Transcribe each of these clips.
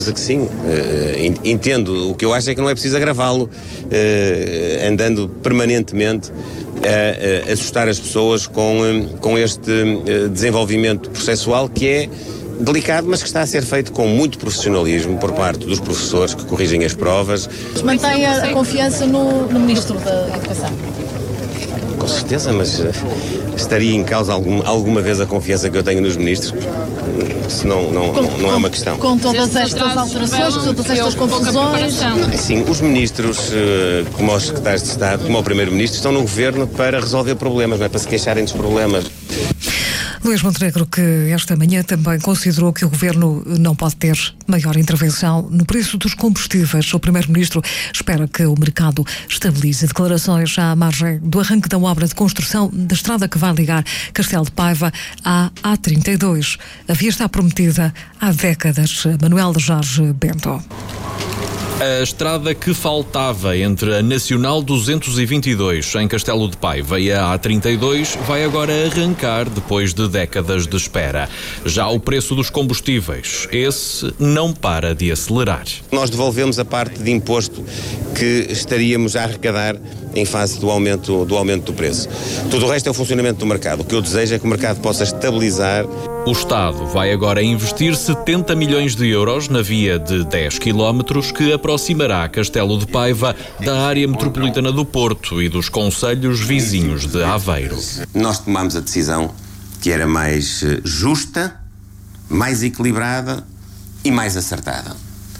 Que sim, entendo. O que eu acho é que não é preciso agravá-lo, andando permanentemente a assustar as pessoas com este desenvolvimento processual que é delicado, mas que está a ser feito com muito profissionalismo por parte dos professores que corrigem as provas. Mantém a confiança no Ministro da Educação? Com certeza, mas estaria em causa alguma vez a confiança que eu tenho nos ministros? Se não é uma questão. Com todas estas alterações, com todas estas confusões? Sim, os ministros, como os secretários de Estado, como o Primeiro-Ministro, estão no governo para resolver problemas, não é para se queixarem dos problemas. Luís Montenegro, que esta manhã também considerou que o Governo não pode ter maior intervenção no preço dos combustíveis. O Primeiro-Ministro espera que o mercado estabilize. Declarações à margem do arranque da obra de construção da estrada que vai ligar Castelo de Paiva à A32. A via está prometida há décadas. Manuel Jorge Bento. A estrada que faltava entre a Nacional 222 em Castelo de Paiva e a A32 vai agora arrancar depois de décadas de espera. Já o preço dos combustíveis, esse não para de acelerar. Nós devolvemos a parte de imposto que estaríamos a arrecadar em face do aumento do preço. Tudo o resto é o funcionamento do mercado. O que eu desejo é que o mercado possa estabilizar. O Estado vai agora investir 70 milhões de euros na via de 10 quilómetros que aproximará Castelo de Paiva da área metropolitana do Porto e dos concelhos vizinhos de Aveiro. Nós tomámos a decisão que era mais justa, mais equilibrada e mais acertada.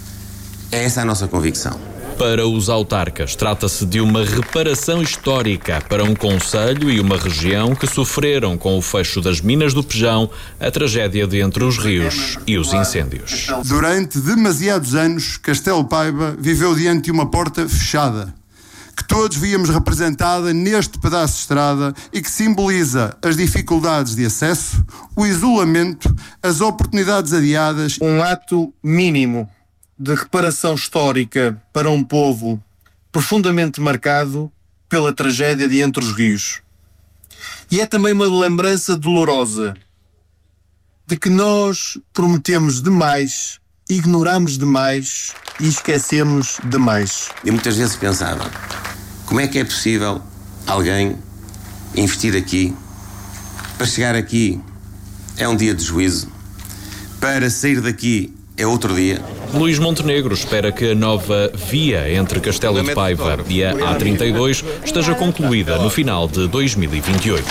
É essa a nossa convicção. Para os autarcas, trata-se de uma reparação histórica para um concelho e uma região que sofreram com o fecho das minas do Pejão, a tragédia de Entre os Rios e os incêndios. Durante demasiados anos, Castelo de Paiva viveu diante de uma porta fechada, que todos víamos representada neste pedaço de estrada e que simboliza as dificuldades de acesso, o isolamento, as oportunidades adiadas. Um ato mínimo de reparação histórica para um povo profundamente marcado pela tragédia de Entre os Rios. E é também uma lembrança dolorosa de que nós prometemos demais, ignoramos demais e esquecemos demais. Eu muitas vezes pensava, como é que é possível alguém investir aqui, para chegar aqui é um dia de juízo, para sair daqui é outro dia. Luís Montenegro espera que a nova via entre Castelo de Paiva e a A32 esteja concluída no final de 2028.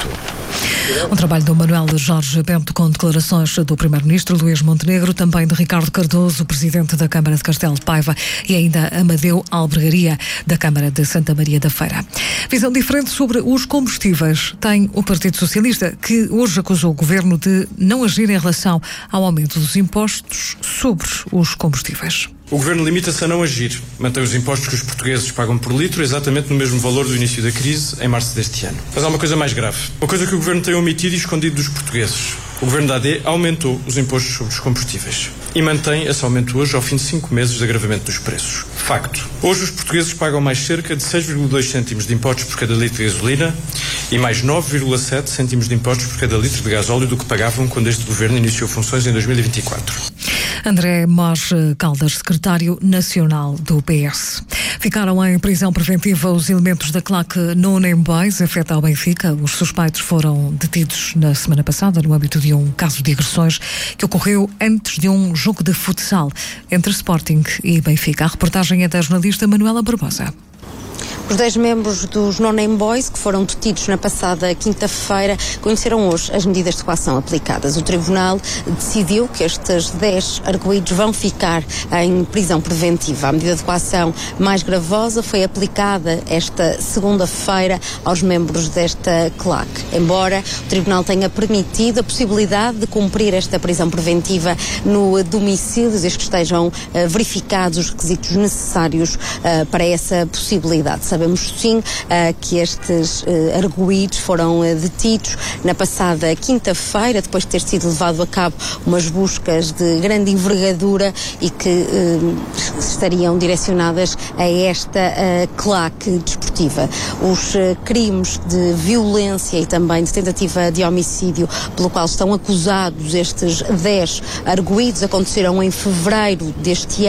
Um trabalho do Manuel Jorge Bento com declarações do Primeiro-Ministro Luís Montenegro, também de Ricardo Cardoso, Presidente da Câmara de Castelo de Paiva, e ainda Amadeu Albergaria, da Câmara de Santa Maria da Feira. Visão diferente sobre os combustíveis tem o Partido Socialista, que hoje acusou o Governo de não agir em relação ao aumento dos impostos sobre os combustíveis. O Governo limita-se a não agir. Mantém os impostos que os portugueses pagam por litro exatamente no mesmo valor do início da crise, em março deste ano. Mas há uma coisa mais grave. Uma coisa que o Governo tem omitido e escondido dos portugueses. O Governo da AD aumentou os impostos sobre os combustíveis. E mantém esse aumento hoje ao fim de 5 meses de agravamento dos preços. Facto. Hoje os portugueses pagam mais cerca de 6,2 cêntimos de impostos por cada litro de gasolina e mais 9,7 cêntimos de impostos por cada litro de gasóleo do que pagavam quando este Governo iniciou funções em 2024. André Mós Caldas, secretário nacional do PS. Ficaram em prisão preventiva os elementos da claque Nunen Boys, afeta ao Benfica. Os suspeitos foram detidos na semana passada no âmbito de um caso de agressões que ocorreu antes de um jogo de futsal entre Sporting e Benfica. A reportagem é da jornalista Manuela Barbosa. Os 10 membros dos Nunen Boys, que foram detidos na passada quinta-feira, conheceram hoje as medidas de coação aplicadas. O Tribunal decidiu que estes 10 arguidos vão ficar em prisão preventiva. A medida de coação mais gravosa foi aplicada esta segunda-feira aos membros desta claque. Embora o Tribunal tenha permitido a possibilidade de cumprir esta prisão preventiva no domicílio, desde que estejam verificados os requisitos necessários para essa possibilidade. Sabemos sim que estes arguidos foram detidos na passada quinta-feira, depois de ter sido levado a cabo umas buscas de grande envergadura e que estariam direcionadas a esta claque desportiva. executiva. Os crimes de violência e também de tentativa de homicídio pelo qual estão acusados estes 10 arguidos aconteceram em fevereiro deste ano.